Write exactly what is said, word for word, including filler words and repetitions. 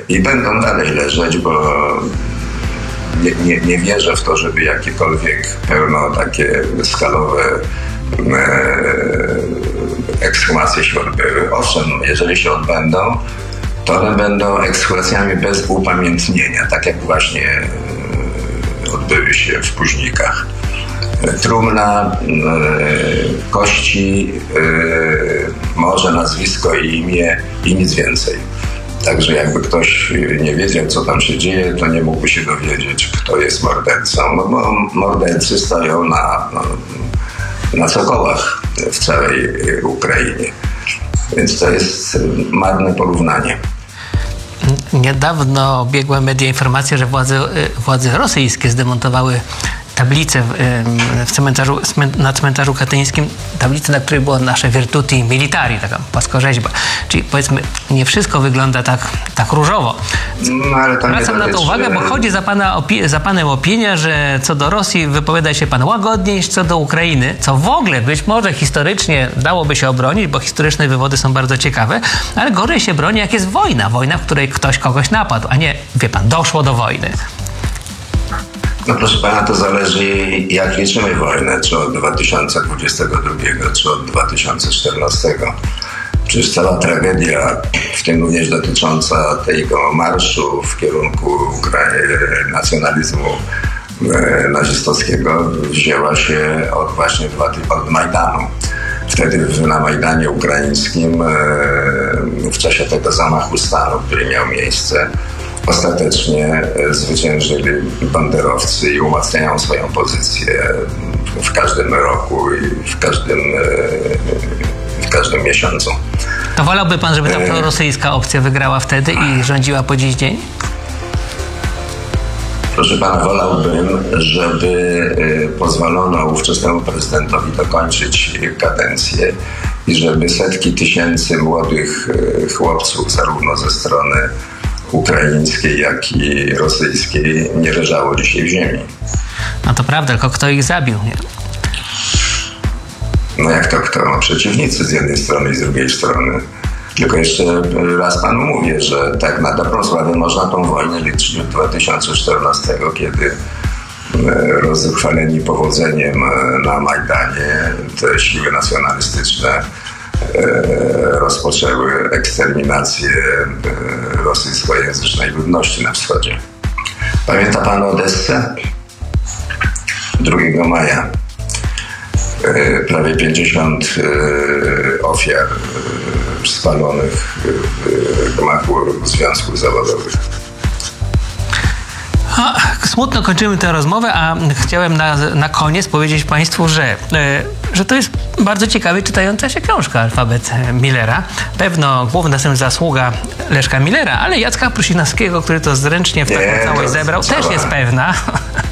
i będą dalej leżeć, bo nie, nie, nie wierzę w to, żeby jakiekolwiek pełno takie skalowe ekshumacje się odbyły. Owszem, jeżeli się odbędą, to one będą ekshumacjami bez upamiętnienia, tak jak właśnie odbyły się w Późnikach. Trumna, kości, może nazwisko i imię i nic więcej. Także jakby ktoś nie wiedział, co tam się dzieje, to nie mógłby się dowiedzieć, kto jest mordercą. No bo mordercy stoją na, na, na cokołach w całej Ukrainie. Więc to jest marne porównanie. Niedawno biegła media informacja, że władze, władze rosyjskie zdemontowały tablicę w, w cmentarzu, na cmentarzu katyńskim, tablicę, na której było nasze virtuti militari, taka płaskorzeźba. Czyli powiedzmy, nie wszystko wygląda tak, tak różowo. No, ale to Zwracam na to uwagę, bo chodzi za, pana opi- za panem opinia, że co do Rosji wypowiada się pan łagodniej niż co do Ukrainy, co w ogóle być może historycznie dałoby się obronić, bo historyczne wywody są bardzo ciekawe, ale gorzej się broni, jak jest wojna. Wojna, w której ktoś kogoś napadł, a nie, wie pan, doszło do wojny. No proszę pana, to zależy, jak liczymy wojnę, czy od dwa tysiące dwudziestego drugiego, czy od dwa tysiące czternastego. Przecież cała tragedia, w tym również dotycząca tego marszu w kierunku nacjonalizmu nazistowskiego, wzięła się od właśnie od Majdanu. Wtedy na Majdanie Ukraińskim, w czasie tego zamachu stanu, który miał miejsce, ostatecznie zwyciężyli banderowcy i umacniają swoją pozycję w każdym roku i w każdym, w każdym miesiącu. To wolałby pan, żeby ta prorosyjska opcja wygrała wtedy i rządziła po dziś dzień? Proszę pana, wolałbym, żeby pozwolono ówczesnemu prezydentowi dokończyć kadencję i żeby setki tysięcy młodych chłopców, zarówno ze strony ukraińskiej, jak i rosyjskiej, nie leżało dzisiaj w ziemi. No to prawda, tylko kto ich zabił, nie? No jak to kto? No, przeciwnicy z jednej strony i z drugiej strony. Tylko jeszcze raz panu mówię, że tak na dobrą sprawę można tą wojnę liczyć od dwa tysiące czternastego, kiedy rozchwaleni powodzeniem na Majdanie te siły nacjonalistyczne rozpoczęły eksterminację rosyjskojęzycznej ludności na wschodzie. Pamięta pan Odessę? drugiego maja. Prawie pięćdziesiąt ofiar spalonych w gmachu związków zawodowych. A, smutno kończymy tę rozmowę, a chciałem na, na koniec powiedzieć państwu, że, że to jest bardzo ciekawie czytająca się książka Alfabet Millera. Pewno główna z tym zasługa Leszka Millera, ale Jacka Prusinowskiego, który to zręcznie w taką Nie, całość zebrał, cała, też jest pewna.